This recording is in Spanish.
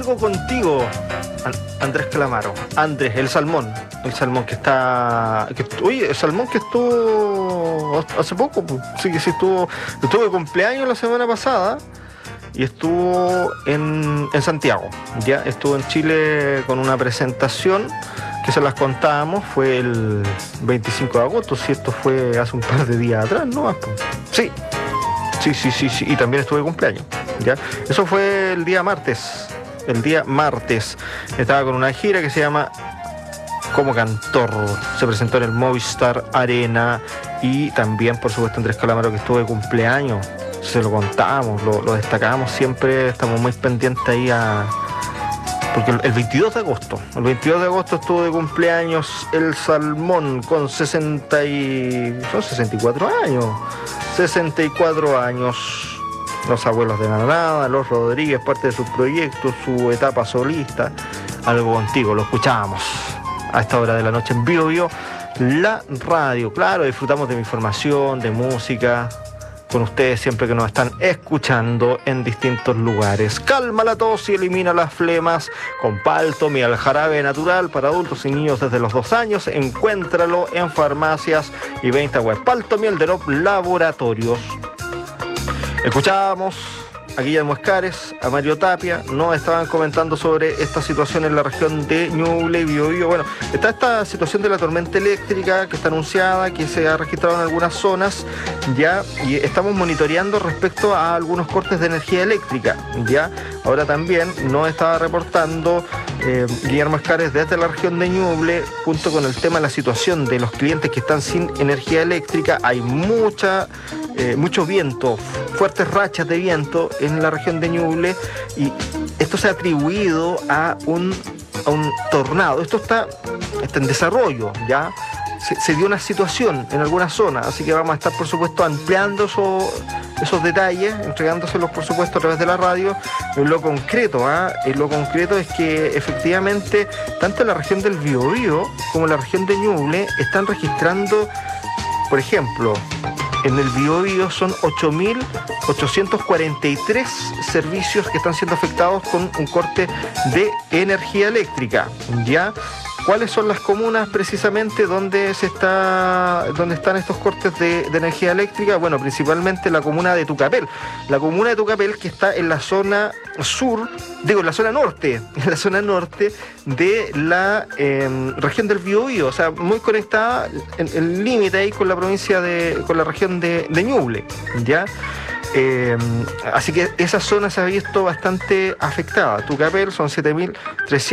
algo contigo, Andrés Calamaro. Andrés, el salmón que está... oye, el salmón que estuvo hace poco, pues. Sí que sí estuvo de cumpleaños la semana pasada y estuvo en Santiago. Ya estuvo en Chile con una presentación que se las contábamos, fue el 25 de agosto, si esto fue hace un par de días atrás, ¿no? Sí, y también estuve de cumpleaños, ¿ya? Eso fue el día martes, estaba con una gira que se llama Como Cantor, se presentó en el Movistar Arena y también, por supuesto, Andrés Calamaro, que estuvo de cumpleaños, se lo contábamos, lo destacábamos siempre, estamos muy pendientes ahí porque el 22 de agosto estuvo de cumpleaños el Salmón con 64 años. Los abuelos de Granada, Los Rodríguez, parte de sus proyectos, su etapa solista. Algo contigo, lo escuchábamos a esta hora de la noche en Bio, la radio. Claro, disfrutamos de mi información, de música, con ustedes siempre que nos están escuchando en distintos lugares. Calma la tos y elimina las flemas con Paltomiel, el jarabe natural para adultos y niños desde los 2 años. Encuéntralo en farmacias y venta web. Paltomiel de Nop Laboratorios. Escuchábamos a Guillermo Escares, a Mario Tapia, nos estaban comentando sobre esta situación en la región de Ñuble y Biobío. Bueno, está esta situación de la tormenta eléctrica que está anunciada, que se ha registrado en algunas zonas, ya, y estamos monitoreando respecto a algunos cortes de energía eléctrica, ya. Ahora también nos estaba reportando Guillermo Escares desde la región de Ñuble, junto con el tema de la situación de los clientes que están sin energía eléctrica. Hay mucho viento, fuertes rachas de viento en la región de Ñuble, y esto se ha atribuido a un tornado. Esto está en desarrollo, ya. Se dio una situación en algunas zonas, así que vamos a estar, por supuesto, ampliando esos detalles, entregándoselos, por supuesto, a través de la radio. Lo concreto es que efectivamente tanto la región del Biobío como la región de Ñuble están registrando, por ejemplo, en el Biobío son 8.843 servicios que están siendo afectados con un corte de energía eléctrica, ¿ya? ¿Cuáles son las comunas precisamente donde están estos cortes de energía eléctrica? Bueno, principalmente la comuna de Tucapel. La comuna de Tucapel, que está en la zona en la zona norte de la región del Biobío, o sea, muy conectada en el límite ahí con la con la región de Ñuble, ¿ya? Así que esa zona se ha visto bastante afectada. Tucapel son 7.300